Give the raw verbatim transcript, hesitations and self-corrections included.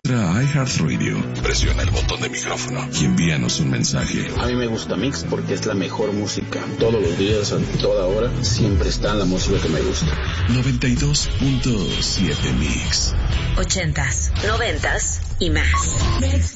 Entra a iHeartRadio, presiona el botón de micrófono y envíanos un mensaje. A mí me gusta Mix porque es la mejor música. Todos los días, a toda hora, siempre está la música que me gusta. noventa y dos punto siete Mix. Ochentas, noventas y más.